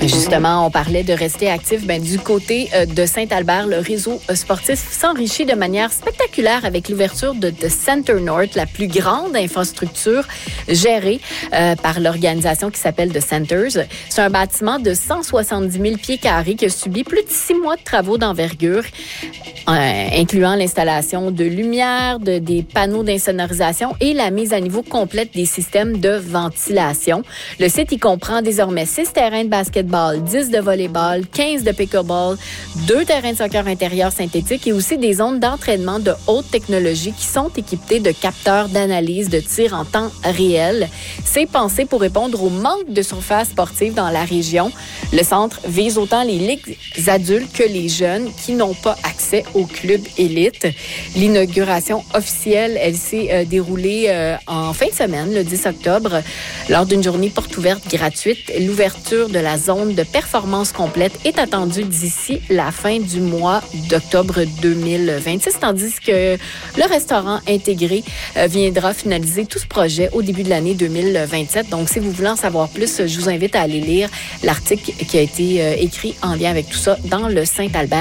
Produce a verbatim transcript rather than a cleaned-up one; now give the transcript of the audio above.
Justement, on parlait de rester actif. Ben, du côté euh, de Saint-Albert, le réseau euh, sportif s'enrichit de manière spectaculaire avec l'ouverture de, de Center North, la plus grande infrastructure gérée euh, par l'organisation qui s'appelle The Centers. C'est un bâtiment de cent soixante-dix mille pieds carrés qui a subi plus de six mois de travaux d'envergure, euh, incluant l'installation de lumière, de, des panneaux d'insonorisation et la mise à niveau complète des systèmes de ventilation. Le site, il comprend désormais six terrains de basketball, dix de volleyball, quinze de pickleball, deux terrains de soccer intérieur synthétique et aussi des zones d'entraînement de haute technologie qui sont équipées de capteurs d'analyse de tir en temps réel. C'est pensé pour répondre au manque de surface sportive dans la région. Le centre vise autant les ligues adultes que les jeunes qui n'ont pas accès au club élite. L'inauguration officielle, elle s'est euh, déroulée euh, en fin de semaine, le dix octobre, lors d'une journée porte ouverte gratuite. L'ouverture de la zone de performance complète est attendue d'ici la fin du mois d'octobre deux mille vingt-six, tandis que le restaurant intégré euh, viendra finaliser tout ce projet au début de l'année deux mille vingt-sept. Donc, si vous voulez en savoir plus, je vous invite à aller lire l'article qui a été euh, écrit en lien avec tout ça dans le Saint-Albert